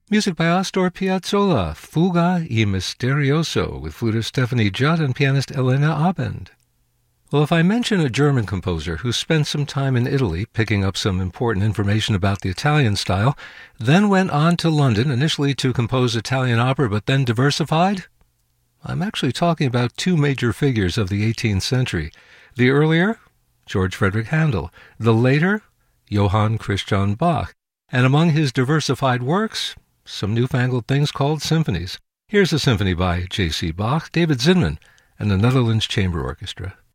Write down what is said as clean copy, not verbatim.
Music by Astor Piazzolla, Fuga y Misterioso, with flutist Stephanie Judd and pianist Elena Abend. Well, if I mention a German composer who spent some time in Italy picking up some important information about the Italian style, then went on to London initially to compose Italian opera but then diversified, I'm actually talking about two major figures of the 18th century. The earlier, George Frederick Handel. The later, Johann Christian Bach. And among his diversified works, some newfangled things called symphonies. Here's a symphony by J.C. Bach, David Zinman, and the Netherlands Chamber Orchestra.